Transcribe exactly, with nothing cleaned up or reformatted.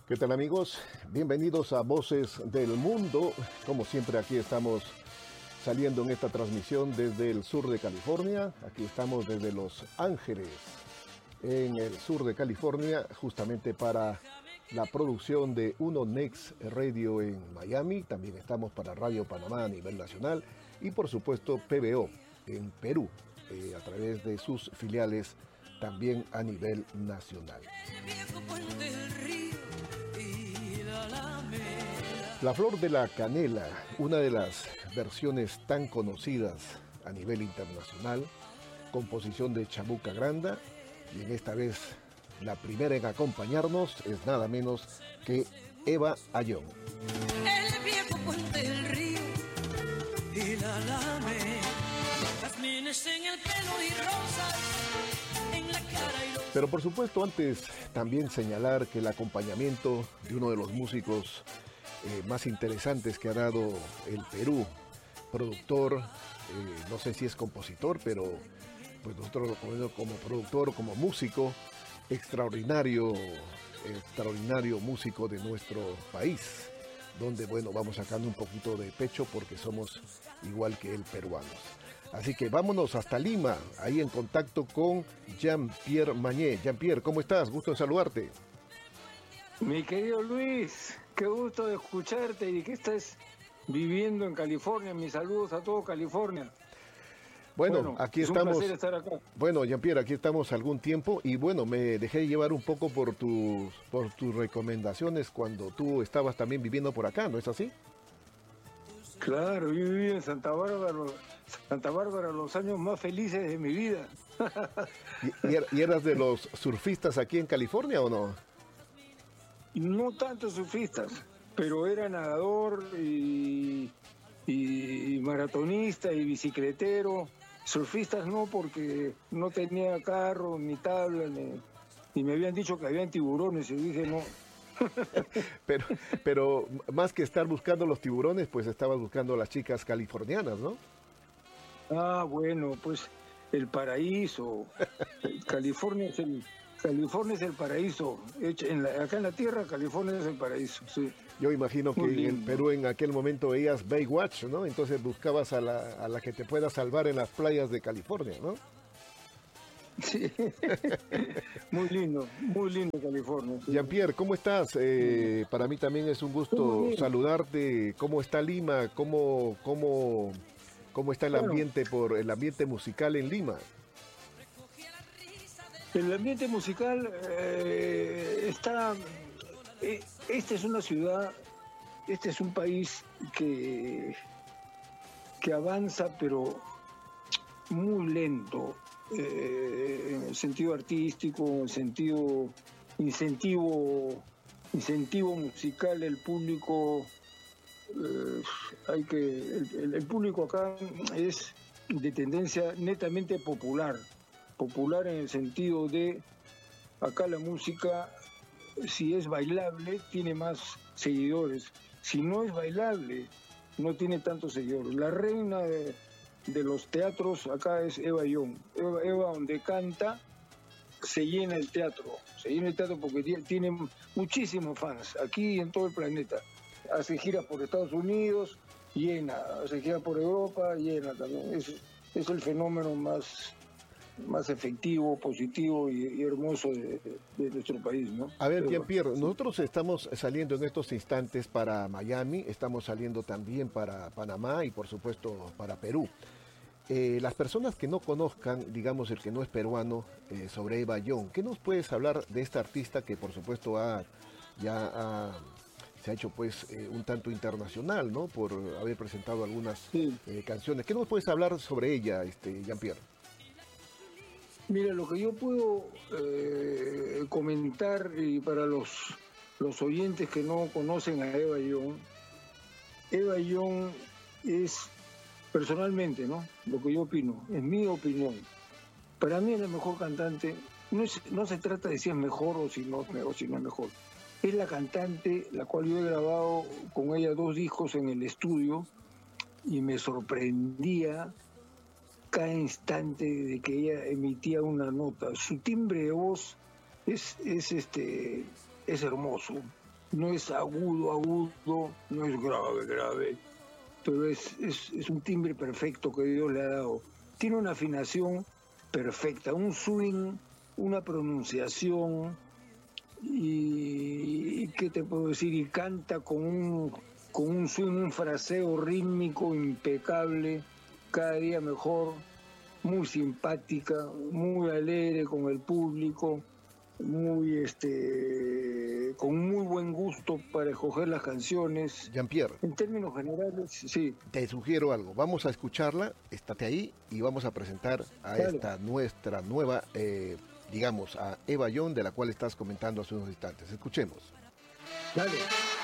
¿Qué tal, amigos? Bienvenidos a Voces del Mundo. Como siempre, aquí estamos saliendo en esta transmisión desde el sur de California. Aquí estamos desde Los Ángeles, en el sur de California, justamente para la producción de Uno Next Radio en Miami. También estamos para Radio Panamá a nivel nacional y, por supuesto, P B O en Perú, eh, a través de sus filiales también a nivel nacional. La Flor de la Canela, una de las versiones tan conocidas a nivel internacional, composición de Chamuca Granda, y en esta vez la primera en acompañarnos es nada menos que Eva Ayllón. El viejo puente del río y la alameda, jazmines en el pelo y rosas en la cara y los... Pero por supuesto, antes también señalar que el acompañamiento de uno de los músicos eh, más interesantes que ha dado el Perú, productor, eh, no sé si es compositor, pero pues nosotros lo ponemos como productor, como músico, extraordinario, extraordinario músico de nuestro país, donde, bueno, vamos sacando un poquito de pecho porque somos igual que el peruanos. Así que vámonos hasta Lima, ahí en contacto con Jean-Pierre Mañé. Jean-Pierre, ¿cómo estás? Gusto en saludarte. Mi querido Luis, qué gusto de escucharte y que estés viviendo en California. Mis saludos a todo California. Bueno, bueno aquí es estamos. Un placer estar acá. Bueno, Jean-Pierre, aquí estamos algún tiempo y bueno, me dejé llevar un poco por tus, por tus recomendaciones cuando tú estabas también viviendo por acá, ¿no es así? Claro, yo viví en Santa Bárbara, Santa Bárbara los años más felices de mi vida. ¿Y, y, er, ¿Y eras de los surfistas aquí en California o no? No tanto surfistas, pero era nadador y, y maratonista y bicicletero. Surfistas no, porque no tenía carro, ni tabla, ni, ni me habían dicho que habían tiburones y dije no. pero, pero más que estar buscando los tiburones, pues estabas buscando a las chicas californianas, ¿no? Ah, bueno, pues el paraíso. California es el California es el paraíso. En la, acá en la tierra, California es el paraíso, sí. Yo imagino que en el Perú en aquel momento veías Baywatch, ¿no? Entonces buscabas a la, a la que te pueda salvar en las playas de California, ¿no? Sí, muy lindo, muy lindo California. Sí. Jean-Pierre, ¿cómo estás? Eh, para mí también es un gusto saludarte. ¿Cómo está Lima? ¿Cómo, cómo, cómo está el bueno, ambiente por el ambiente musical en Lima? El ambiente musical eh, está... Eh, esta es una ciudad, este es un país que, que avanza, pero muy lento. Eh, en el sentido artístico, en el sentido incentivo, incentivo musical, el público, eh, hay que, el, el público acá es de tendencia netamente popular, popular en el sentido de acá la música, si es bailable, tiene más seguidores, si no es bailable, no tiene tantos seguidores. La reina de de los teatros acá es Eva Ayllón. Eva, Eva donde canta se llena el teatro, se llena el teatro porque tiene muchísimos fans aquí y en todo el planeta. Hace giras por Estados Unidos, llena, hace giras por Europa, llena también. Es, es el fenómeno más, más efectivo, positivo y, y hermoso de, de nuestro país, ¿no? A ver, Jean-Pierre, nosotros estamos saliendo en estos instantes para Miami, estamos saliendo también para Panamá y por supuesto para Perú. Eh, las personas que no conozcan, digamos el que no es peruano, eh, sobre Eva Ayllón, ¿qué nos puedes hablar de esta artista que por supuesto ha, ya ha, se ha hecho pues eh, un tanto internacional, ¿no? Por haber presentado algunas sí. eh, canciones. ¿Qué nos puedes hablar sobre ella, este, Jean-Pierre? Mira, lo que yo puedo eh, comentar, y para los, los oyentes que no conocen a Eva Ayllón, Eva Ayllón es, personalmente, ¿no? Lo que yo opino, es mi opinión. Para mí es la mejor cantante. No, es, no se trata de si es mejor o si no, o si no es mejor. Es la cantante la cual yo he grabado con ella dos discos en el estudio y me sorprendía cada instante de que ella emitía una nota. Su timbre de voz es, es, este, es hermoso. no es agudo, agudo, no es grave, grave, pero es, es, es un timbre perfecto que Dios le ha dado. Tiene una afinación perfecta, un swing, una pronunciación, y, y ¿qué te puedo decir? Y canta con un, con un swing, un fraseo rítmico impecable, cada día mejor, muy simpática, muy alegre con el público, muy este con muy buen gusto para escoger las canciones. Jean-Pierre, En términos generales, sí. te sugiero algo, vamos a escucharla, estate ahí y vamos a presentar a Dale. esta nuestra nueva, eh, digamos, a Eva Young, de la cual estás comentando hace unos instantes. Escuchemos. Dale.